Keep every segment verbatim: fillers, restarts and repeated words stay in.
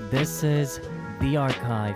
This is The Archive.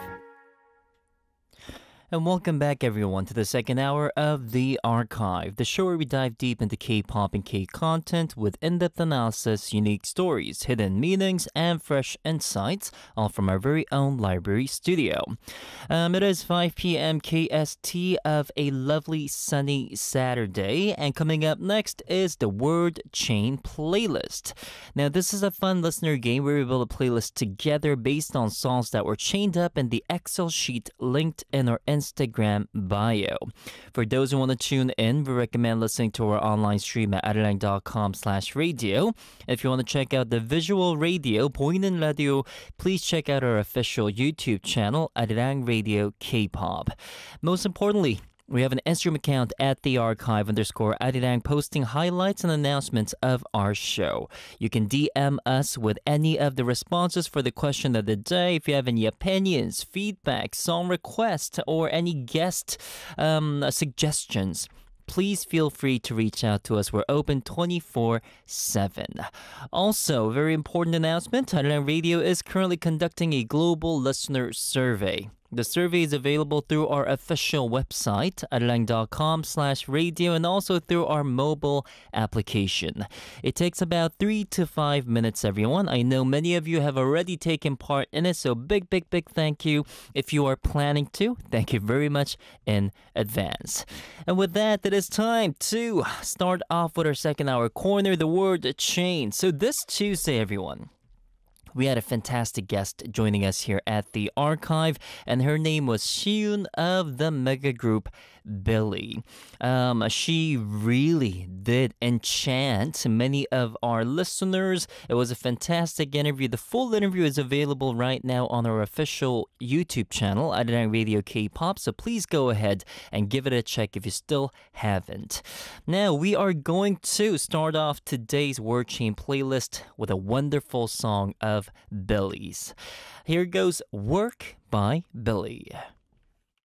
And welcome back, everyone, to the second hour of The Archive, the show where we dive deep into K-pop and K-content with in-depth analysis, unique stories, hidden meanings, and fresh insights, all from our very own library studio. Um, it is five p.m. K S T of a lovely sunny Saturday, and coming up next is the Word Chain Playlist. Now, this is a fun listener game where we build a playlist together based on songs that were chained up in the Excel sheet linked in our Instagram bio. For those who want to tune in, we recommend listening to our online stream at arirang.com slash radio. If you want to check out the visual radio, 보이는 radio, please check out our official YouTube channel, Arirang Radio K-pop. Most importantly, we have an Instagram account at the archive underscore Arirang posting highlights and announcements of our show. You can D M us with any of the responses for the question of the day. If you have any opinions, feedback, song requests, or any guest um, suggestions, please feel free to reach out to us. We're open twenty-four seven. Also, very important announcement, Arirang Radio is currently conducting a global listener survey. The survey is available through our official website, arirang.com slash radio, and also through our mobile application. It takes about three to five minutes, everyone. I know many of you have already taken part in it, so big, big, big thank you. If you are planning to, thank you very much in advance. And with that, it is time to start off with our second hour corner, the word chain. So this Tuesday, everyone, we had a fantastic guest joining us here at the archive, and her name was Siyoon of the mega group Billie. Um, she really did enchant many of our listeners. It was a fantastic interview. The full interview is available right now on our official YouTube channel, Arirang Radio K-pop, so please go ahead and give it a check if you still haven't. Now, we are going to start off today's Word Chain playlist with a wonderful song of Billie's. Here goes Work by Billie.